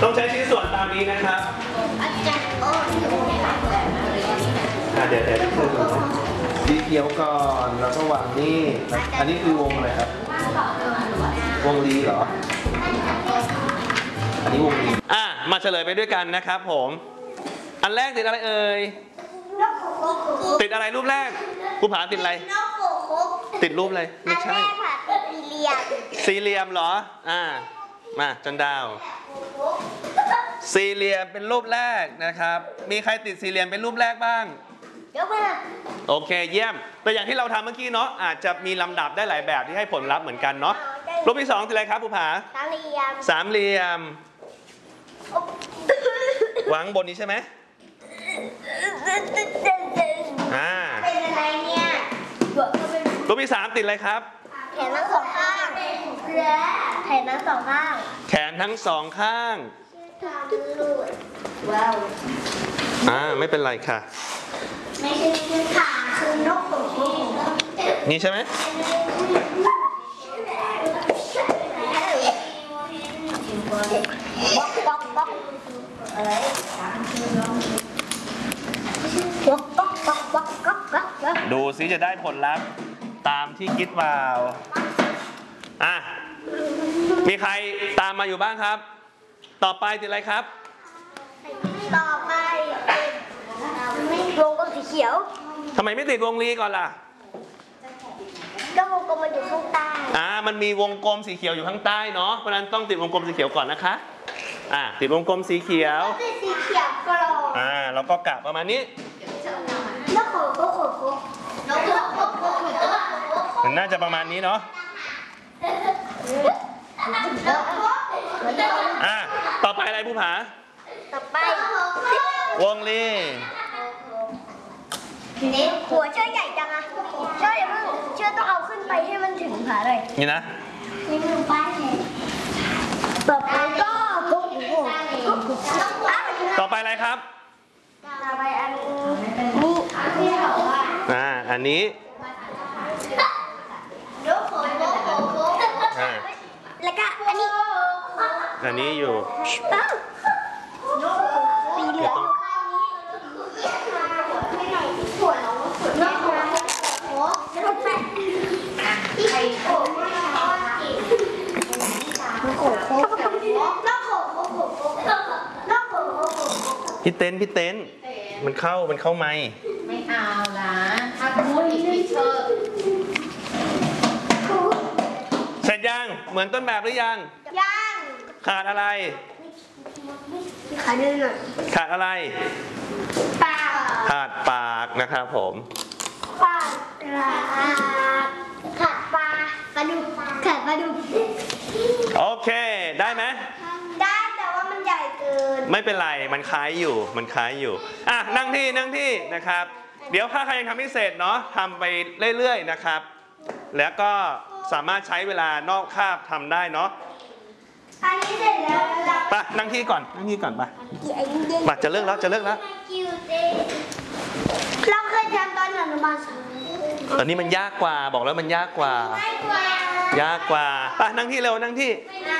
ต้องใช้ชิ้นส่วนตามนี้นะครับเดี๋ยวสีเขียวก่อนแล้วก็วางนี่อันนี้คือวงอะไรครับวงลีเหรออันนี้วงลีมาเฉลยไปด้วยกันนะครับผมอันแรกติดอะไรเอ่ยติดอะไรรูปแรกภูผาติดอะไรติดรูปอะไรไม่ใช่สี่เหลี่ยมเหรอมาจันดาวสี่เหลี่ยมเป็นรูปแรกนะครับมีใครติดสี่เหลี่ยมเป็นรูปแรกบ้างโอเคเยี่ยมแต่อย่างที่เราทำเมื่อกี้เนาะอาจจะมีลำดับได้หลายแบบที่ให้ผลลัพธ์เหมือนกันเนาะรูปที่2ติดอะไรครับภูผาสามเหลี่ยมวางบนนี้ใช่ไหมเป็นอะไรเนี่ยรูปที่3ติดอะไรครับแขนทั้งสองข้างแขนทั้งสองข้างแขนทั้งสองข้างว้าวไม่เป็นไรค่ะไม่ใช่คือขาคือนกของนี่ใช่ไหมบ๊อกอะไรดูซิจะได้ผลลัพธ์ตามที่คิดเปล่ามีใครตามมาอยู่บ้างครับต่อไปติดอะไรครับต่อไปวงกลมสีเขียวทำไมไม่ติดวงรีก่อนล่ะก็วงกลมมันอยู่ข้างใต้มันมีวงกลมสีเขียวอยู่ข้างใต้เนาะเพราะนั้นต้องติดวงกลมสีเขียวก่อนนะคะติดวงกลมสีเขียวสีเขียวกรอบแล้วก็กะประมาณนี้มันน่าจะประมาณนี้เนาะต่อไปอะไรภูผาต่อไปวงลีหัวเชือกใหญ่จังอะเชือกอย่าเพิ่งเชือกต้องเอาขึ้นไปให้มันถึงขาเลยนี่นะนี่คือป้ายต่อไปก็ต่อไปอะไรครับต่อไปอันนี้อันนี้แล้วก็อันนี้อยู่สีเหลืองพี่เต้นมันเข้าไมค์ไม่เอานะถ้าพูดอีกทีเถอะเสร็จยังเหมือนต้นแบบหรือยังขาดอะไรขาดอะไรปากขาดปากนะครับผมปากขาดปลาดุกขาดปลาดุกโอเคได้ไหมได้แต่ว่ามันใหญ่เกินไม่เป็นไรมันคล้ายอยู่นั่งที่นะครับเดี๋ยวถ้าใครยังทำไม่เสร็จเนาะทำไปเรื่อยๆนะครับแล้วก็สามารถใช้เวลานอกคาบทำได้เนาะอันนี้เสร็จแล้วไปนั่งที่ก่อนไปจะเลิกแล้วเราเคยทำตอนอนุบาลตอนนี้มันยากกว่าบอกแล้วมันยากกว่าไปนั่งที่เร็วนั่งที่